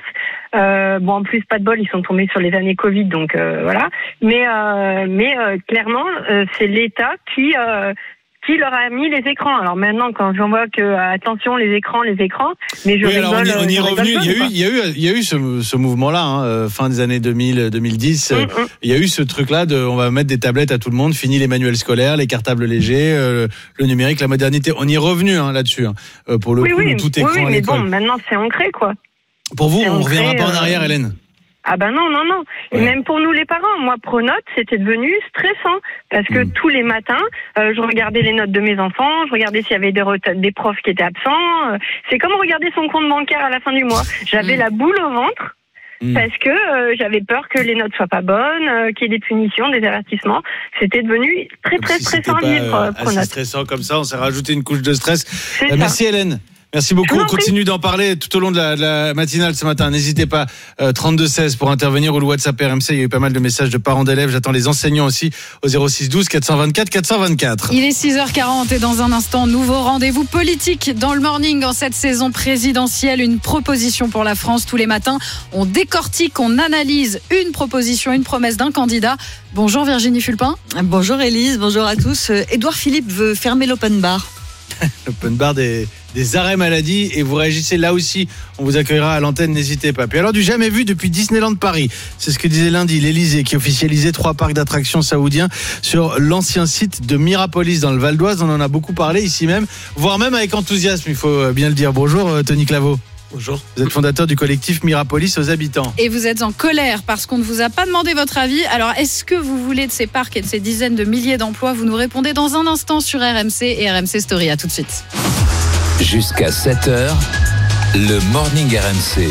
[SPEAKER 1] En plus, pas de bol, ils sont tombés sur les années Covid, donc voilà. Mais clairement, c'est l'État qui leur a mis les écrans. Alors maintenant, quand j'en vois que attention les écrans, mais je rigole.
[SPEAKER 6] Alors on y est revenu. Il y a eu ce mouvement-là, fin des années 2000, 2010. Il y a eu ce truc-là de, on va mettre des tablettes à tout le monde, fini les manuels scolaires, les cartables légers, le numérique, la modernité. On y est revenu là-dessus. Pour le coup, tout écran à
[SPEAKER 1] mais
[SPEAKER 6] l'école.
[SPEAKER 1] Bon, maintenant c'est ancré quoi.
[SPEAKER 6] Pour vous, on ne reviendra pas en arrière, Hélène.
[SPEAKER 1] Ah ben non. Et même pour nous les parents, moi Pronote, c'était devenu stressant parce que tous les matins, je regardais les notes de mes enfants, je regardais s'il y avait des profs qui étaient absents. C'est comme regarder son compte bancaire à la fin du mois. J'avais la boule au ventre parce que j'avais peur que les notes soient pas bonnes, qu'il y ait des punitions, des avertissements. C'était devenu très très stressant à vivre.
[SPEAKER 6] Pronote. Assez stressant comme ça, on s'est rajouté une couche de stress. Merci Hélène. Merci beaucoup. On continue d'en parler tout au long de la matinale ce matin. N'hésitez pas, 32-16 pour intervenir ou le WhatsApp RMC. Il y a eu pas mal de messages de parents d'élèves. J'attends les enseignants aussi au 06 12 424 424.
[SPEAKER 7] Il est 6h40 et dans un instant, nouveau rendez-vous politique dans le morning en cette saison présidentielle. Une proposition pour la France tous les matins. On décortique, on analyse une proposition, une promesse d'un candidat. Bonjour Virginie Fulpin.
[SPEAKER 2] Bonjour Élise, bonjour à tous. Édouard Philippe veut fermer l'open bar.
[SPEAKER 6] L'open bar des arrêts maladie, et vous réagissez là aussi, on vous accueillera à l'antenne, n'hésitez pas. Puis alors, du jamais vu depuis Disneyland Paris, c'est ce que disait lundi l'Elysée qui officialisait 3 parcs d'attractions saoudiens sur l'ancien site de Mirapolis dans le Val d'Oise. On en a beaucoup parlé ici même, voire même avec enthousiasme, il faut bien le dire. Bonjour Tony Claveau. Bonjour. Vous êtes fondateur du collectif Mirapolis aux habitants.
[SPEAKER 7] Et vous êtes en colère parce qu'on ne vous a pas demandé votre avis. Alors, est-ce que vous voulez de ces parcs et de ces dizaines de milliers d'emplois ? Vous nous répondez dans un instant sur RMC et RMC Story. À tout de suite.
[SPEAKER 4] Jusqu'à 7h, le Morning RMC.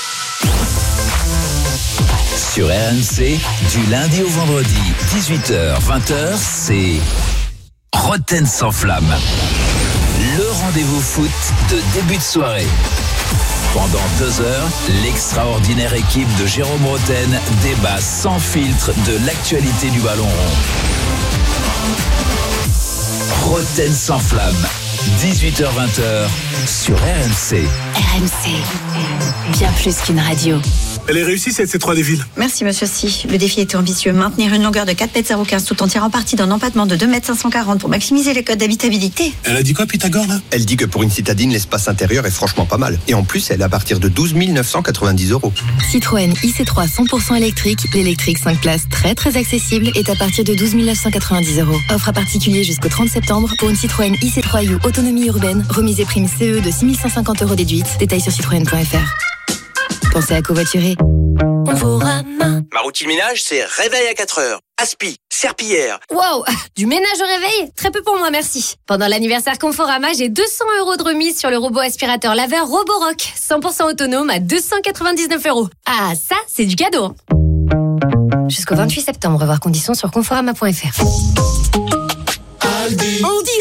[SPEAKER 4] Sur RMC, du lundi au vendredi, 18h, 20h, c'est Roten sans flamme. Le rendez-vous foot de début de soirée. Pendant 2 heures, l'extraordinaire équipe de Jérôme Roten débat sans filtre de l'actualité du ballon rond. Roten sans flamme, 18h-20h sur RMC.
[SPEAKER 5] RMC, bien plus qu'une radio.
[SPEAKER 16] Elle est réussie cette C3 des villes.
[SPEAKER 17] Merci monsieur Si. Le défi était ambitieux. Maintenir une longueur de 4,015 m tout en tirant parti d'un empattement de 2,540 m pour maximiser les codes d'habitabilité.
[SPEAKER 16] Elle a dit quoi Pythagore là ?
[SPEAKER 18] Elle dit que pour une citadine, l'espace intérieur est franchement pas mal. Et en plus, elle est à partir de 12 990 €.
[SPEAKER 5] Citroën IC3 100% électrique, l'électrique 5 places très très accessible est à partir de 12 990 €. Offre à particulier jusqu'au 30 septembre pour une Citroën IC3U autonomie urbaine, remise et prime CE de 6 150 € déduite. Détails sur citroën.fr. Pensez à covoiturer.
[SPEAKER 19] Ma routine ménage, c'est réveil à 4h. Aspi, serpillière.
[SPEAKER 20] Wow, du ménage au réveil ? Très peu pour moi, merci. Pendant l'anniversaire Conforama, j'ai 200 € de remise sur le robot aspirateur laveur Roborock. 100% autonome à 299 €. Ah, ça, c'est du cadeau. Jusqu'au 28 septembre, voir conditions sur conforama.fr.
[SPEAKER 17] En direct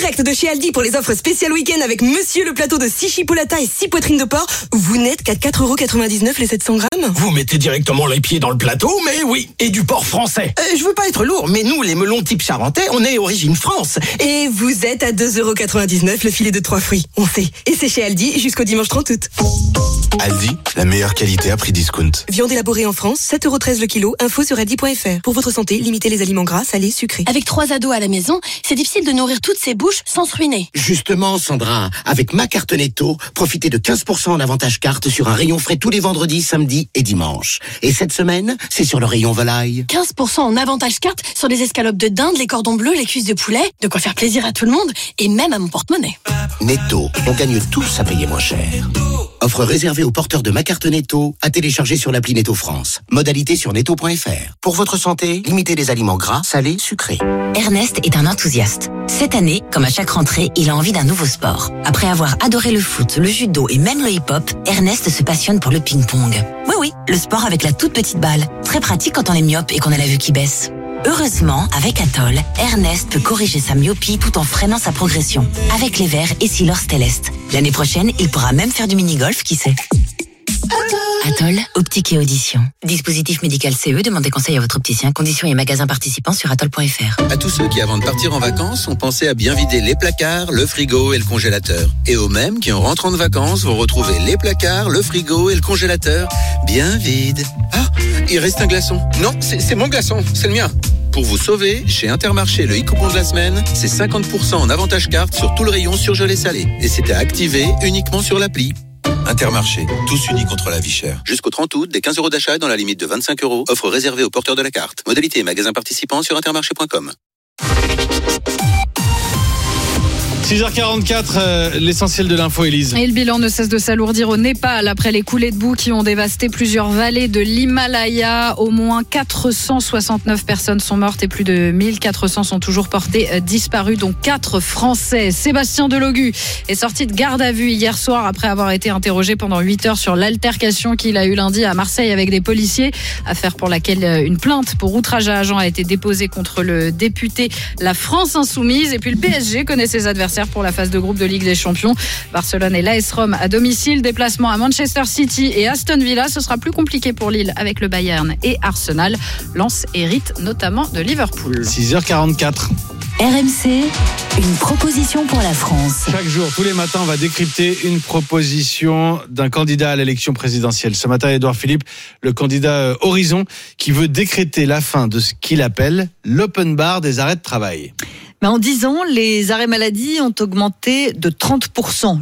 [SPEAKER 3] direct de chez Aldi pour les offres spéciales week-end avec monsieur le plateau de 6 chipolatas et 6 poitrines de porc. Vous n'êtes qu'à 4,99€ les 700 grammes.
[SPEAKER 9] Vous mettez directement les pieds dans le plateau, mais oui, et du porc français.
[SPEAKER 10] Je veux pas être lourd, mais nous, les melons type charentais, on est origine France.
[SPEAKER 3] Et vous êtes à 2,99€ le filet de 3 fruits. On sait. Et c'est chez Aldi jusqu'au dimanche 30 août.
[SPEAKER 9] Aldi, la meilleure qualité à prix discount.
[SPEAKER 3] Viande élaborée en France, 7,13€ le kilo. Info sur aldi.fr. Pour votre santé, limitez les aliments gras, salés, sucrés.
[SPEAKER 14] Avec 3 ados à la maison, c'est difficile de nourrir toutes ces bouches sans se ruiner.
[SPEAKER 10] Justement, Sandra, avec ma carte Netto, profitez de 15% en avantage carte sur un rayon frais tous les vendredis, samedis et dimanches. Et cette semaine, c'est sur le rayon volaille.
[SPEAKER 14] 15% en avantage carte sur les escalopes de dinde, les cordons bleus, les cuisses de poulet. De quoi faire plaisir à tout le monde et même à mon porte-monnaie.
[SPEAKER 10] Netto, on gagne tous à payer moins cher. Offre réservée aux porteurs de ma carte Netto, à télécharger sur l'appli Netto France. Modalité sur netto.fr. Pour votre santé, limitez les aliments gras, salés, sucrés.
[SPEAKER 21] Ernest est un enthousiaste. Cette année, comme à chaque rentrée, il a envie d'un nouveau sport. Après avoir adoré le foot, le judo et même le hip-hop, Ernest se passionne pour le ping-pong. Oui, le sport avec la toute petite balle. Très pratique quand on est myope et qu'on a la vue qui baisse. Heureusement, avec Atoll, Ernest peut corriger sa myopie tout en freinant sa progression. Avec les verres et Silor Stellest. L'année prochaine, il pourra même faire du mini-golf, qui sait. Atoll, optique et audition. Dispositif médical CE, demandez conseil à votre opticien. Conditions et magasins participants sur atoll.fr.
[SPEAKER 22] À tous ceux qui, avant de partir en vacances, ont pensé à bien vider les placards, le frigo et le congélateur. Et aux mêmes qui, en rentrant de vacances, vont retrouver les placards, le frigo et le congélateur bien vides. Ah, il reste un glaçon. Non, c'est mon glaçon, c'est le mien. Pour vous sauver, chez Intermarché, le e-coupon de la semaine, c'est 50% en avantage carte sur tout le rayon surgelé salé. Et c'est à activer uniquement sur l'appli. Intermarché, tous unis contre la vie chère. Jusqu'au 30 août, des 15 € d'achat dans la limite de 25€. Offre réservée aux porteurs de la carte. Modalité et magasins participants sur intermarché.com.
[SPEAKER 6] 6h44, l'essentiel de l'info, Élise.
[SPEAKER 7] Et le bilan ne cesse de s'alourdir au Népal après les coulées de boue qui ont dévasté plusieurs vallées de l'Himalaya. Au moins 469 personnes sont mortes et plus de 1400 sont toujours portées disparues, dont 4 Français. Sébastien Delogu est sorti de garde à vue hier soir après avoir été interrogé pendant 8 heures sur l'altercation qu'il a eue lundi à Marseille avec des policiers. Affaire pour laquelle une plainte pour outrage à agent a été déposée contre le député La France Insoumise. Et puis le PSG connaît ses adversaires pour la phase de groupe de Ligue des Champions. Barcelone et l'AS Rome à domicile. Déplacement à Manchester City et Aston Villa. Ce sera plus compliqué pour Lille avec le Bayern et Arsenal. Lens hérite notamment de Liverpool.
[SPEAKER 6] 6h44.
[SPEAKER 21] RMC, une proposition pour la France.
[SPEAKER 6] Chaque jour, tous les matins, on va décrypter une proposition d'un candidat à l'élection présidentielle. Ce matin, Édouard Philippe, le candidat Horizon, qui veut décréter la fin de ce qu'il appelle l'open bar des arrêts de travail.
[SPEAKER 2] Mais en 10 ans, les arrêts maladie ont augmenté de 30%,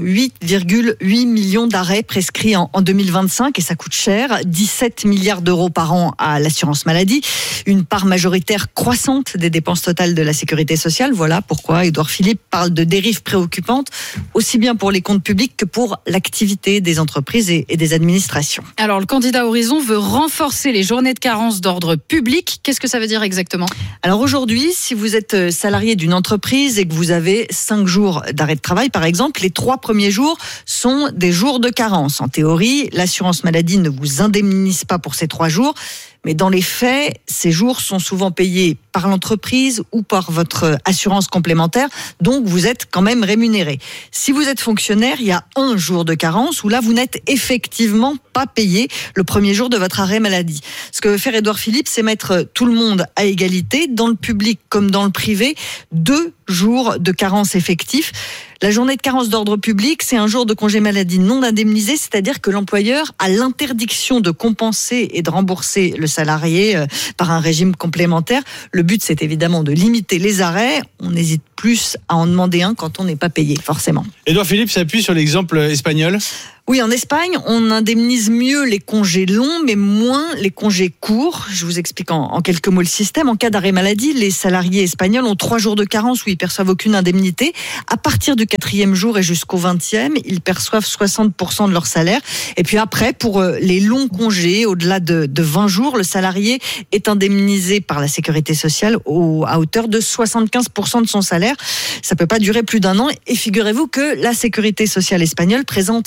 [SPEAKER 2] 8,8 millions d'arrêts prescrits en 2025 et ça coûte cher, 17 milliards d'euros par an à l'assurance maladie, une part majoritaire croissante des dépenses totales de la sécurité sociale. Voilà pourquoi Édouard Philippe parle de dérives préoccupantes, aussi bien pour les comptes publics que pour l'activité des entreprises et des administrations.
[SPEAKER 7] Alors, le candidat Horizon veut renforcer les journées de carence d'ordre public. Qu'est-ce que ça veut dire exactement ?
[SPEAKER 2] Alors aujourd'hui, si vous êtes salarié d'une entreprise et que vous avez 5 jours d'arrêt de travail, par exemple, les 3 premiers jours sont des jours de carence. En théorie, l'assurance maladie ne vous indemnise pas pour ces 3 jours. Mais dans les faits, ces jours sont souvent payés par l'entreprise ou par votre assurance complémentaire, donc vous êtes quand même rémunéré. Si vous êtes fonctionnaire, il y a 1 jour de carence où là, vous n'êtes effectivement pas payé le premier jour de votre arrêt maladie. Ce que veut faire Édouard Philippe, c'est mettre tout le monde à égalité, dans le public comme dans le privé, 2 jours de carence effectifs. La journée de carence d'ordre public, c'est un jour de congé maladie non indemnisé, c'est-à-dire que l'employeur a l'interdiction de compenser et de rembourser le salarié par un régime complémentaire. Le but, c'est évidemment de limiter les arrêts. On hésite plus à en demander un quand on n'est pas payé, forcément.
[SPEAKER 6] Édouard Philippe s'appuie sur l'exemple espagnol.
[SPEAKER 2] Oui, en Espagne, on indemnise mieux les congés longs, mais moins les congés courts. Je vous explique en quelques mots le système. En cas d'arrêt maladie, les salariés espagnols ont 3 jours de carence où ils perçoivent aucune indemnité. À partir du 4e jour et jusqu'au 20e, ils perçoivent 60% de leur salaire. Et puis après, pour les longs congés, au-delà de 20 jours, le salarié est indemnisé par la sécurité sociale à hauteur de 75% de son salaire. Ça peut pas durer plus d'1 an. Et figurez-vous que la sécurité sociale espagnole présente des comptes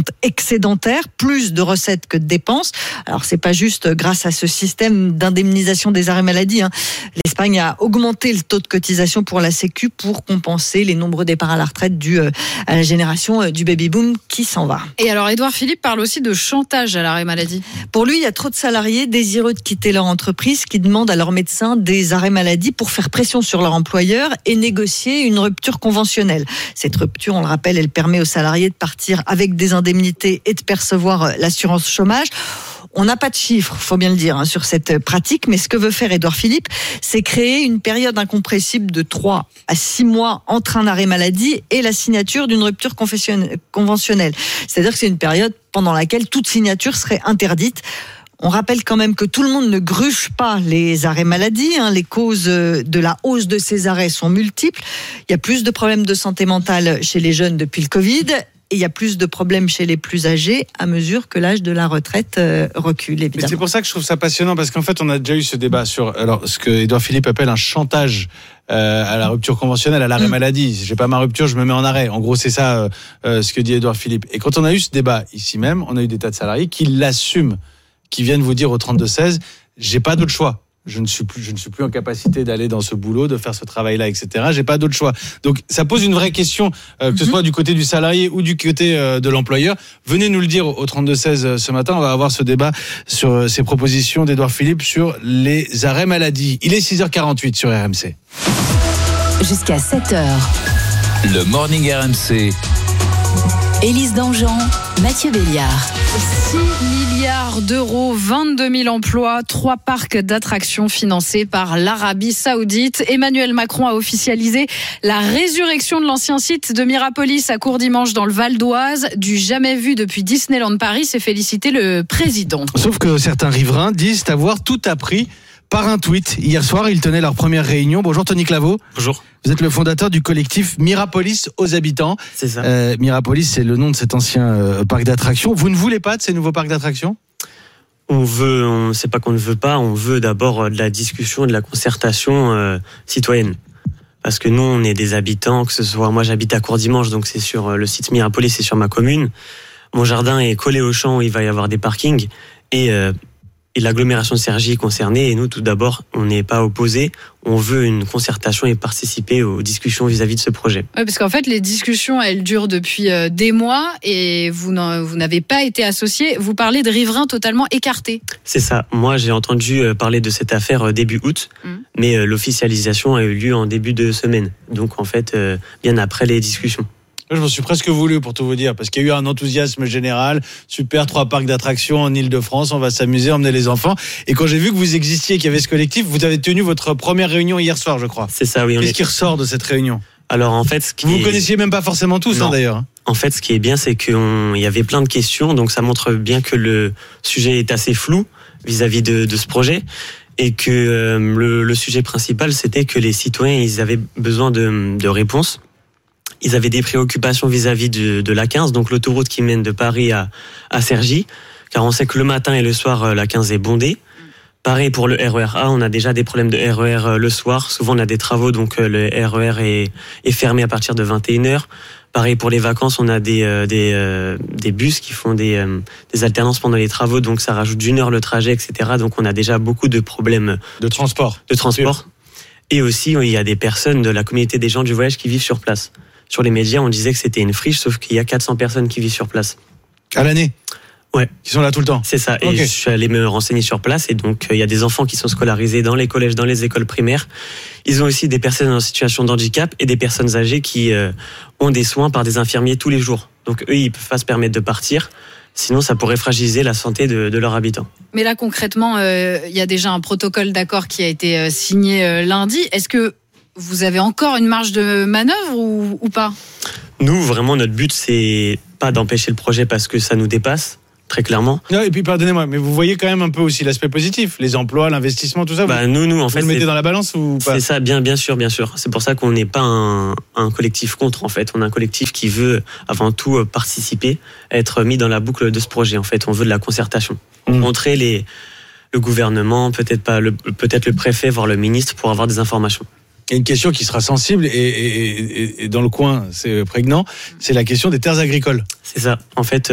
[SPEAKER 2] excédentaires, plus de recettes que de dépenses. Alors c'est pas juste grâce à ce système d'indemnisation des arrêts maladie. L'Espagne a augmenté le taux de cotisation pour la Sécu pour compenser les nombreux départs à la retraite dus à la génération du baby-boom qui s'en va.
[SPEAKER 7] Et alors Édouard Philippe parle aussi de chantage à l'arrêt maladie.
[SPEAKER 2] Pour lui, il y a trop de salariés désireux de quitter leur entreprise qui demandent à leur médecin des arrêts maladie pour faire pression sur leur employeur et négocier une rupture conventionnelle. Cette rupture, on le rappelle, elle permet aux salariés de partir avec des indemnités et de percevoir l'assurance chômage. On n'a pas de chiffres, faut bien le dire, sur cette pratique, mais ce que veut faire Édouard Philippe, c'est créer une période incompressible de 3 à 6 mois entre un arrêt maladie et la signature d'une rupture conventionnelle. C'est-à-dire que c'est une période pendant laquelle toute signature serait interdite. On rappelle quand même que tout le monde ne gruge pas les arrêts maladie. Les causes de la hausse de ces arrêts sont multiples. Il y a plus de problèmes de santé mentale chez les jeunes depuis le Covid. Et il y a plus de problèmes chez les plus âgés à mesure que l'âge de la retraite recule, évidemment.
[SPEAKER 6] Mais c'est pour ça que je trouve ça passionnant, parce qu'en fait, on a déjà eu ce débat sur ce que Édouard Philippe appelle un chantage à la rupture conventionnelle, à l'arrêt maladie. Si j'ai pas ma rupture, je me mets en arrêt. En gros, c'est ça ce que dit Édouard Philippe. Et quand on a eu ce débat ici même, on a eu des tas de salariés qui l'assument, qui viennent vous dire au 32-16, j'ai pas d'autre choix. Je ne suis plus en capacité d'aller dans ce boulot, de faire ce travail-là, etc. J'ai pas d'autre choix. Donc, ça pose une vraie question, que ce soit du côté du salarié ou du côté de l'employeur. Venez nous le dire au 32-16 ce matin. On va avoir ce débat sur ces propositions d'Édouard Philippe sur les arrêts maladie. Il est 6h48 sur RMC.
[SPEAKER 8] Jusqu'à 7h.
[SPEAKER 4] Le Morning RMC.
[SPEAKER 8] Élise Dangean, Mathieu Béliard.
[SPEAKER 7] 6 milliards d'euros, 22 000 emplois, 3 parcs d'attractions financés par l'Arabie Saoudite. Emmanuel Macron a officialisé la résurrection de l'ancien site de Mirapolis à Courdimanche dans le Val d'Oise. Du jamais vu depuis Disneyland Paris, s'est félicité le président.
[SPEAKER 6] Sauf que certains riverains disent avoir tout appris par un tweet. Hier soir, ils tenaient leur première réunion. Bonjour Tony Claveau.
[SPEAKER 11] Bonjour.
[SPEAKER 6] Vous êtes le fondateur du collectif Mirapolis aux habitants.
[SPEAKER 11] C'est ça.
[SPEAKER 6] Mirapolis, c'est le nom de cet ancien parc d'attractions. Vous ne voulez pas de ces nouveaux parcs d'attractions ?
[SPEAKER 11] C'est pas qu'on ne veut pas, on veut d'abord de la discussion, de la concertation citoyenne. Parce que nous, on est des habitants, que ce soit, moi j'habite à Courdimanche, donc c'est sur le site Mirapolis, c'est sur ma commune. Mon jardin est collé au champ où il va y avoir des parkings et l'agglomération de Cergy est concernée. Et nous, tout d'abord, on n'est pas opposés. On veut une concertation et participer aux discussions vis-à-vis de ce projet.
[SPEAKER 7] Oui, parce qu'en fait, les discussions, elles durent depuis des mois et vous n'avez pas été associés. Vous parlez de riverains totalement écartés.
[SPEAKER 11] C'est ça. Moi, j'ai entendu parler de cette affaire début août, mais l'officialisation a eu lieu en début de semaine. Donc, en fait, bien après les discussions.
[SPEAKER 6] Je m'en suis presque voulu, pour tout vous dire, parce qu'il y a eu un enthousiasme général. Super, 3 parcs d'attractions en Ile-de-France, on va s'amuser, emmener les enfants. Et quand j'ai vu que vous existiez, qu'il y avait ce collectif, vous avez tenu votre première réunion hier soir, je crois.
[SPEAKER 11] C'est ça, oui.
[SPEAKER 6] Qu'est-ce qui ressort de cette réunion ?
[SPEAKER 11] Alors, en fait,
[SPEAKER 6] vous connaissiez même pas forcément tous, d'ailleurs.
[SPEAKER 11] En fait, ce qui est bien, c'est qu'il y avait plein de questions, donc ça montre bien que le sujet est assez flou vis-à-vis de ce projet. Et que le sujet principal, c'était que les citoyens, ils avaient besoin de réponses. Ils avaient des préoccupations vis-à-vis de l'A15, donc l'autoroute qui mène de Paris à Cergy, car on sait que le matin et le soir, l'A15 est bondée. Pareil pour le RER A, on a déjà des problèmes de RER le soir. Souvent, on a des travaux, donc le RER est fermé à partir de 21h. Pareil pour les vacances, on a des bus qui font des alternances pendant les travaux, donc ça rajoute d'1 heure le trajet, etc. Donc on a déjà beaucoup de problèmes
[SPEAKER 6] de transport.
[SPEAKER 11] Et aussi, il y a des personnes de la communauté des gens du voyage qui vivent sur place. Sur les médias, on disait que c'était une friche, sauf qu'il y a 400 personnes qui vivent sur place.
[SPEAKER 6] À l'année ?
[SPEAKER 11] Ouais.
[SPEAKER 6] Qui sont là tout le temps ?
[SPEAKER 11] C'est ça. Et je suis allé me renseigner sur place. Et donc, il y a des enfants qui sont scolarisés dans les collèges, dans les écoles primaires. Ils ont aussi des personnes en situation de handicap et des personnes âgées qui ont des soins par des infirmiers tous les jours. Donc, eux, ils peuvent pas se permettre de partir. Sinon, ça pourrait fragiliser la santé de leurs habitants.
[SPEAKER 7] Mais là, concrètement, il y a déjà un protocole d'accord qui a été signé lundi. Est-ce que vous avez encore une marge de manœuvre ou pas ?
[SPEAKER 11] Nous, vraiment, notre but, c'est pas d'empêcher le projet parce que ça nous dépasse, très clairement.
[SPEAKER 6] Non, et puis, pardonnez-moi, mais vous voyez quand même un peu aussi l'aspect positif, les emplois, l'investissement, tout ça.
[SPEAKER 11] Nous, en fait,
[SPEAKER 6] vous le mettez dans la balance ou pas ?
[SPEAKER 11] C'est ça, bien sûr. C'est pour ça qu'on n'est pas un collectif contre, en fait. On a un collectif qui veut, avant tout, participer, être mis dans la boucle de ce projet. En fait, on veut de la concertation. Montrer le gouvernement, peut-être le préfet, voire le ministre, pour avoir des informations.
[SPEAKER 6] Et une question qui sera sensible et dans le coin, c'est prégnant, c'est la question des terres agricoles.
[SPEAKER 11] C'est ça. En fait,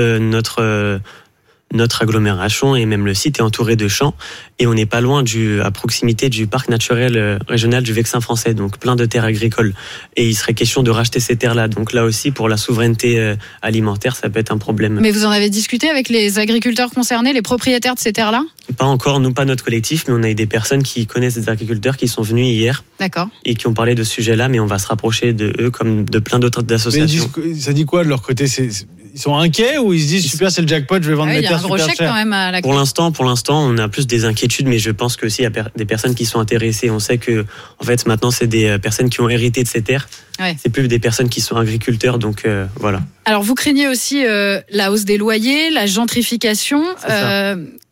[SPEAKER 11] notre agglomération et même le site est entouré de champs et on n'est pas loin à proximité du parc naturel régional du Vexin français, donc plein de terres agricoles. Et il serait question de racheter ces terres-là. Donc là aussi, pour la souveraineté alimentaire, ça peut être un problème.
[SPEAKER 7] Mais vous en avez discuté avec les agriculteurs concernés, les propriétaires de ces terres-là ?
[SPEAKER 11] Pas encore, nous pas notre collectif, mais on a eu des personnes qui connaissent des agriculteurs qui sont venus hier.
[SPEAKER 7] D'accord.
[SPEAKER 11] Et qui ont parlé de ce sujet-là, mais on va se rapprocher de eux comme de plein d'autres associations.
[SPEAKER 6] Mais ça dit quoi de leur côté ? Ils sont inquiets ou ils se disent super, c'est le jackpot, je vais vendre mes terres super cher.
[SPEAKER 7] Il y a un gros chèque quand même à la.
[SPEAKER 11] Pour l'instant, on a plus des inquiétudes, mais je pense que aussi il y a des personnes qui sont intéressées. On sait que en fait maintenant c'est des personnes qui ont hérité de ces terres. Ouais. C'est plus des personnes qui sont agriculteurs, donc voilà.
[SPEAKER 7] Alors vous craignez aussi la hausse des loyers, la gentrification. Pourquoi ?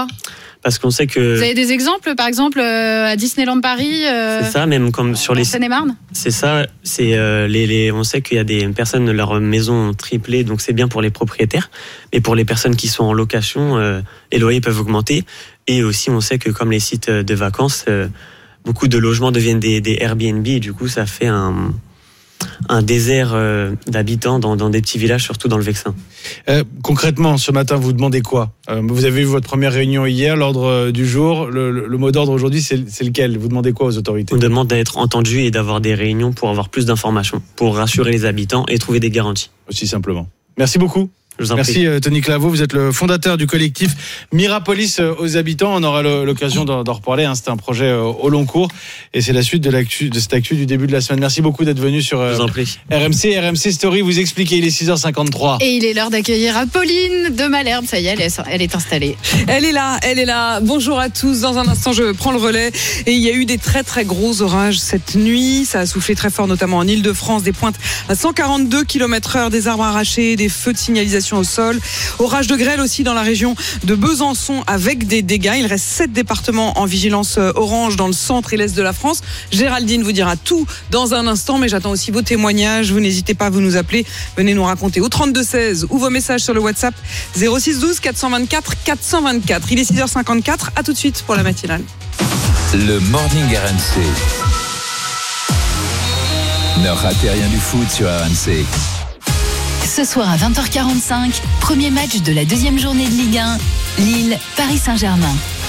[SPEAKER 11] Parce qu'on sait que...
[SPEAKER 7] Vous avez des exemples, par exemple, à Disneyland Paris
[SPEAKER 11] c'est ça, même comme sur les...
[SPEAKER 7] Seine-et-Marne ?
[SPEAKER 11] C'est ça, on sait qu'il y a des personnes, leur maison ont triplé, donc c'est bien pour les propriétaires. Mais pour les personnes qui sont en location, les loyers peuvent augmenter. Et aussi, on sait que comme les sites de vacances, beaucoup de logements deviennent des Airbnb. Et du coup, ça fait un désert d'habitants dans des petits villages, surtout dans le Vexin.
[SPEAKER 6] Concrètement, ce matin, vous demandez quoi ? Vous avez eu votre première réunion hier, l'ordre du jour. Le mot d'ordre aujourd'hui, c'est lequel ? Vous demandez quoi aux autorités ?
[SPEAKER 11] On demande d'être entendu et d'avoir des réunions pour avoir plus d'informations, pour rassurer les habitants et trouver des garanties.
[SPEAKER 6] Aussi simplement. Merci beaucoup. Merci Tony Claveau, vous êtes le fondateur du collectif Mirapolis aux habitants. On aura l'occasion d'en reparler, c'est un projet au long cours et c'est la suite de cette actu du début de la semaine. Merci beaucoup d'être venu sur RMC Story, vous expliquez, il est 6h53.
[SPEAKER 7] Et il est l'heure d'accueillir Apolline de Malherbe, ça y est, elle est installée.
[SPEAKER 12] Elle est là. Bonjour à tous, dans un instant je prends le relais et il y a eu des très très gros orages cette nuit, ça a soufflé très fort notamment en Ile-de-France, des pointes à 142 km/h, des arbres arrachés, des feux de signalisation au sol. Orage de grêle aussi dans la région de Besançon avec des dégâts. Il reste 7 départements en vigilance orange dans le centre et l'est de la France. Géraldine vous dira tout dans un instant, mais j'attends aussi vos témoignages. Vous n'hésitez pas à vous nous appeler. Venez nous raconter au 3216 ou vos messages sur le WhatsApp 06 12 424 424. Il est 6h54. À tout de suite pour la matinale.
[SPEAKER 4] Le Morning RMC. Ne ratez rien du foot sur RMC.
[SPEAKER 8] Ce soir à 20h45, premier match de la deuxième journée de Ligue 1, Lille, Paris Saint-Germain.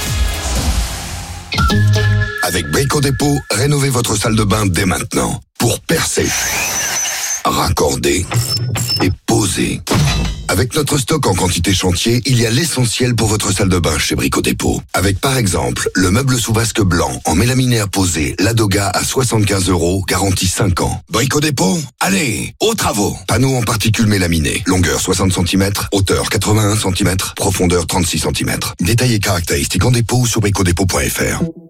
[SPEAKER 13] Avec Brico Dépôt, rénovez votre salle de bain dès maintenant. Pour percer, raccorder et poser. Avec notre stock en quantité chantier, il y a l'essentiel pour votre salle de bain chez Brico Dépôt. Avec par exemple, le meuble sous vasque blanc en mélaminaire posé, Ladoga à 75 €, garantie 5 ans. Brico Dépôt, allez, aux travaux. Panneaux en particules mélaminées, longueur 60 cm, hauteur 81 cm, profondeur 36 cm. Détails et caractéristiques en dépôt ou sur bricodépôt.fr.